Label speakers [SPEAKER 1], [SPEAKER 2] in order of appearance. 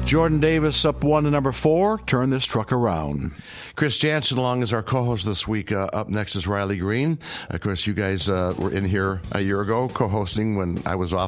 [SPEAKER 1] Jordan Davis up 1 to number 4. Turn this truck around.
[SPEAKER 2] Chris Jansen along as our co-host this week. Up next is Riley Green. Of course, you guys were in here a year ago co-hosting when I was off